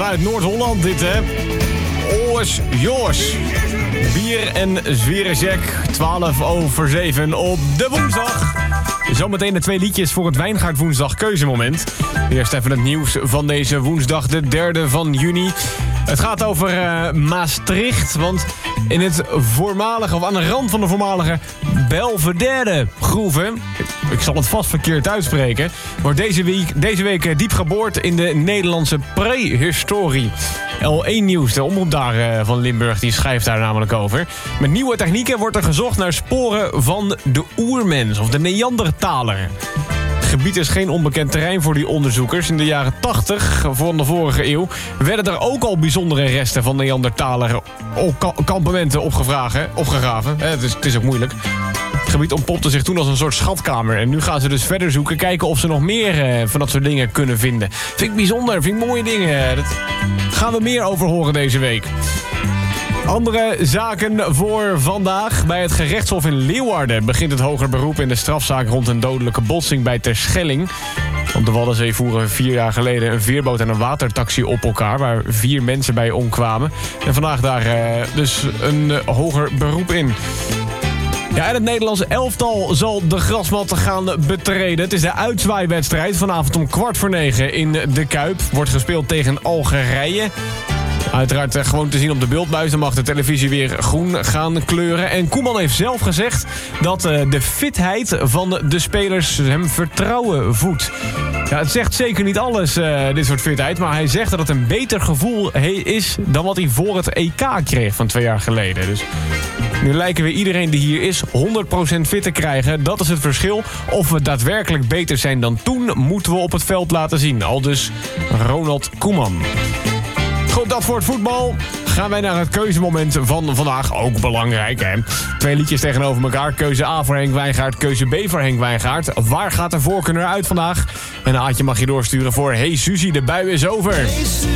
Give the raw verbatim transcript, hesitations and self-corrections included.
vanuit Noord-Holland dit, hè. Oors Joors. Bier en zwierenjack, twaalf over zeven op de woensdag. Zometeen de twee liedjes voor het Wijngaard Woensdag keuzemoment. Eerst even het nieuws van deze woensdag, de derde van juni. Het gaat over uh, Maastricht, want in het voormalige, of aan de rand van de voormalige Belvedere groeve, ik, ik zal het vast verkeerd uitspreken, wordt deze week, deze week diep geboord in de Nederlandse prehistorie. L één Nieuws, de omroep daar uh, van Limburg, die schrijft daar namelijk over. Met nieuwe technieken wordt er gezocht naar sporen van de oermens, of de Neandertaler. Het gebied is geen onbekend terrein voor die onderzoekers. In de jaren tachtig van de vorige eeuw werden er ook al bijzondere resten van Neandertaler kampementen opgegraven. opgegraven. Eh, het, is, het is ook moeilijk. Het gebied ontpopte zich toen als een soort schatkamer. En nu gaan ze dus verder zoeken, kijken of ze nog meer eh, van dat soort dingen kunnen vinden. Vind ik bijzonder, vind ik mooie dingen. Dat gaan we meer over horen deze week. Andere zaken voor vandaag. Bij het gerechtshof in Leeuwarden begint het hoger beroep in de strafzaak rond een dodelijke botsing bij Terschelling. Op de Waddenzee voeren vier jaar geleden een veerboot en een watertaxi op elkaar, waar vier mensen bij omkwamen. En vandaag daar uh, dus een uh, hoger beroep in. Ja, en het Nederlandse elftal zal de grasmat gaan betreden. Het is de uitzwaaiwedstrijd vanavond om kwart voor negen in de Kuip. Wordt gespeeld tegen Algerije. Uiteraard uh, gewoon te zien op de beeldbuis. Dan mag de televisie weer groen gaan kleuren. En Koeman heeft zelf gezegd dat uh, de fitheid van de spelers hem vertrouwen voedt. Ja, het zegt zeker niet alles, uh, dit soort fitheid. Maar hij zegt dat het een beter gevoel he- is dan wat hij voor het E K kreeg van twee jaar geleden. Dus nu lijken we iedereen die hier is honderd procent fit te krijgen. Dat is het verschil. Of we daadwerkelijk beter zijn dan toen, moeten we op het veld laten zien. Aldus Ronald Koeman. Goed, dat voor het voetbal. Gaan wij naar het keuzemoment van vandaag. Ook belangrijk, hè. Twee liedjes tegenover elkaar. Keuze A voor Henk Wijngaard, keuze B voor Henk Wijngaard. Waar gaat de voorkeur naar uit vandaag? Een Aatje mag je doorsturen voor Hey Suzy, de bui is over.